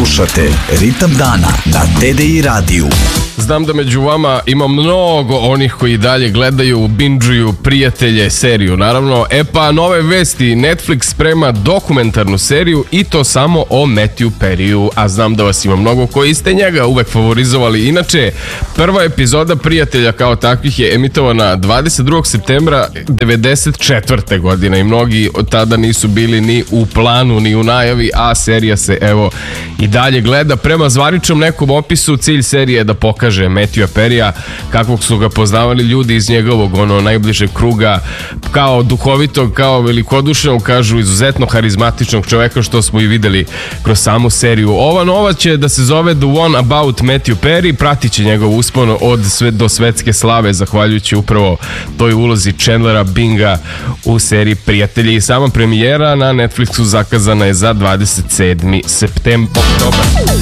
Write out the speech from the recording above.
Slušate Ritam dana na TDI radiju. Znam da među vama ima mnogo onih koji dalje gledaju, binđuju Prijatelje seriju. Naravno, pa nove vesti, Netflix sprema dokumentarnu seriju i to samo o Matthew Perryu, a znam da vas ima mnogo koji ste njega uvek favorizovali. Inače, prva epizoda Prijatelja kao takvih je emitovana 22. septembra 94. godine i mnogi od tada nisu bili ni u planu, ni u najavi, a serija se evo i dalje gleda. Prema zvaničnom nekom opisu, cilj serije je da pokaže Matthewa Perrya kakvog su ga poznavali ljudi iz njegovog najbližeg kruga, kao duhovitog, kao velikodušnog, kažu izuzetno harizmatičnog čoveka, što smo i videli kroz samu seriju. Ova nova će da se zove The One About Matthew Perry, pratit će njegov uspon do svetske slave zahvaljujući upravo toj ulozi Chandlera Binga u seriji Prijatelji. I sama premijera na Netflixu zakazana je za 27. septembar.